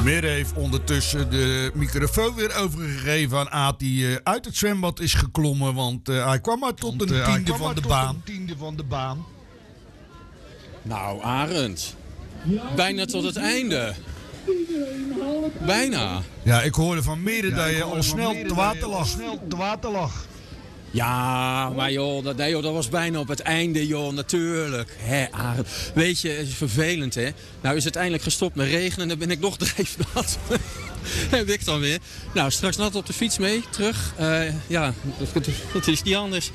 Meer heeft ondertussen de microfoon weer overgegeven aan Aad die uit het zwembad is geklommen. Want hij kwam maar tot een tiende van de baan. Nou, Arend. Bijna tot het einde. Bijna. Ja, ik hoorde van Mere dat je al snel te water lag. Ja, maar joh, dat was bijna op het einde, joh, natuurlijk. Hè, Arend. Weet je, het is vervelend, hè. Nou is het eindelijk gestopt met regenen en dan ben ik nog drijfnat. Heb ik dan weer. Nou, straks nat op de fiets mee, terug. Ja, het is niet anders.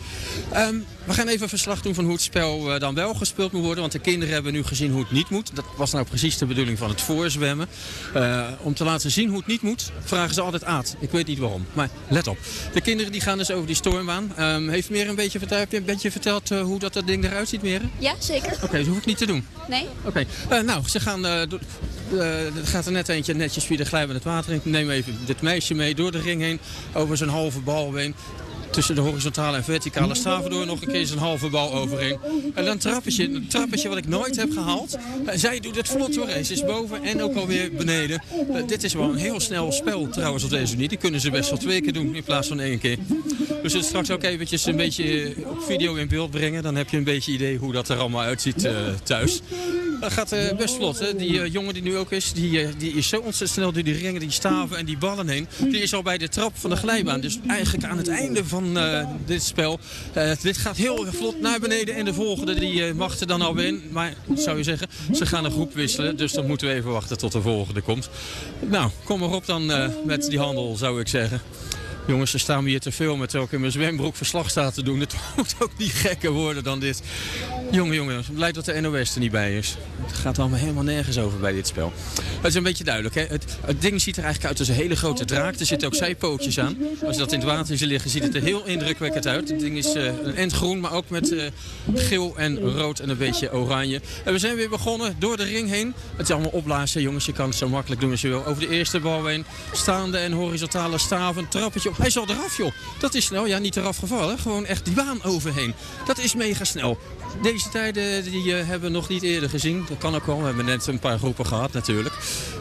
We gaan even een verslag doen van hoe het spel dan wel gespeeld moet worden. Want de kinderen hebben nu gezien hoe het niet moet. Dat was nou precies de bedoeling van het voorzwemmen. Om te laten zien hoe het niet moet, vragen ze altijd Aad. Ik weet niet waarom, maar let op. De kinderen die gaan dus over die stormbaan. Heeft Meer een beetje verteld hoe dat ding eruit ziet, Mere? Ja, zeker. Oké, dat hoef ik niet te doen. Nee. Oké. Nou, ze gaan... Er gaat er net eentje netjes via de glijbaan het water in. Ik neem even dit meisje mee door de ring heen. Over zijn halve bal heen. Tussen de horizontale en verticale staven door. Nog een keer zijn halve bal overheen. En dan een trappetje wat ik nooit heb gehaald. Zij doet het vlot hoor. Ze is boven en ook alweer beneden. Dit is wel een heel snel spel trouwens op deze manier. Die kunnen ze best wel 2 keer doen in plaats van 1 keer. Dus het straks ook eventjes een beetje op video in beeld brengen. Dan heb je een beetje idee hoe dat er allemaal uitziet thuis. Dat gaat best vlot. Hè? Die jongen die nu ook is, die is zo ontzettend snel door die ringen, die staven en die ballen heen. Die is al bij de trap van de glijbaan. Dus eigenlijk aan het einde van dit spel. Dit gaat heel vlot naar beneden en de volgende die mag er dan alweer in. Maar zou je zeggen, ze gaan een groep wisselen. Dus dan moeten we even wachten tot de volgende komt. Nou, kom maar op dan met die handel zou ik zeggen. Jongens, er staan we hier te veel met terwijl ik in mijn zwembroek verslag staat te doen. Het moet ook niet gekker worden dan dit. Jongen, blij dat de NOS er niet bij is. Het gaat allemaal helemaal nergens over bij dit spel. Het is een beetje duidelijk, hè? Het ding ziet er eigenlijk uit als een hele grote draak. Er zitten ook zijpootjes aan. Als je dat in het water ziet liggen, ziet het er heel indrukwekkend uit. Het ding is een endgroen, maar ook met geel en rood en een beetje oranje. En we zijn weer begonnen door de ring heen. Het is allemaal opblazen, jongens. Je kan het zo makkelijk doen als je wil. Over de eerste bal heen. Staande en horizontale staven. Trappetje op. Hij is al eraf, joh. Dat is snel. Ja, niet eraf gevallen. Gewoon echt die baan overheen. Dat is mega snel. Deze tijden die hebben we nog niet eerder gezien. Dat kan ook wel. We hebben net een paar groepen gehad natuurlijk.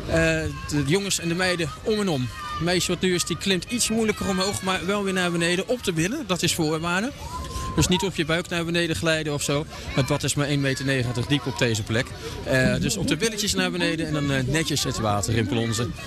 De jongens en de meiden om en om. Het meisje wat nu is, die klimt iets moeilijker omhoog. Maar wel weer naar beneden op de billen. Dat is voorwaarde. Dus niet op je buik naar beneden glijden of zo. Het bad is maar 1,90 meter diep op deze plek. Dus op de billetjes naar beneden en dan netjes het water in plonzen.